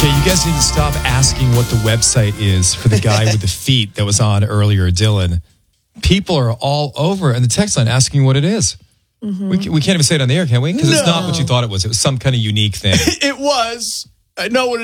Okay, you guys need to stop asking what the website is for the guy with the feet that was on earlier, Dylan. People are all over in the text line asking what it is. Mm-hmm. We can't even say it on the air, can we? Because it's not what you thought it was. It was some kind of unique thing. It was. I know what it